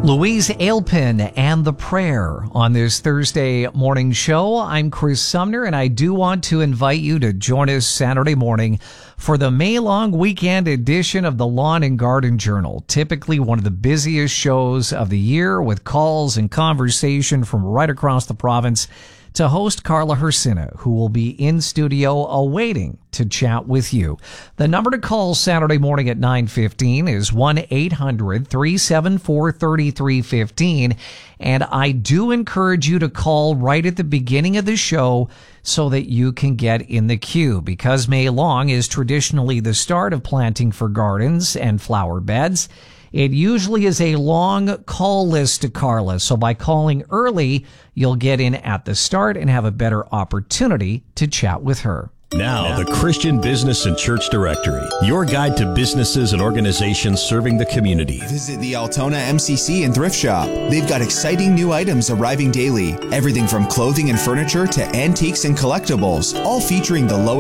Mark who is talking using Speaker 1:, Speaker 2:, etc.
Speaker 1: Louise Ailpin and the Prayer on this Thursday morning show. I'm Chris Sumner, and I do want to invite you to join us Saturday morning for the May-long weekend edition of the Lawn and Garden Journal. Typically one of the busiest shows of the year, with calls and conversation from right across the province, to host Carla Hersina, who will be in studio awaiting to chat with you. The number to call Saturday morning at 9:15 is 1-800-374-3315. And I do encourage you to call right at the beginning of the show so that you can get in the queue, because May long is traditionally the start of planting for gardens and flower beds. It usually is a long call list to Carla, so by calling early, you'll get in at the start and have a better opportunity to chat with her.
Speaker 2: Now, the Christian Business and Church Directory, your guide to businesses and organizations serving the community.
Speaker 3: Visit the Altona MCC and Thrift Shop. They've got exciting new items arriving daily. Everything from clothing and furniture to antiques and collectibles, all featuring the lowest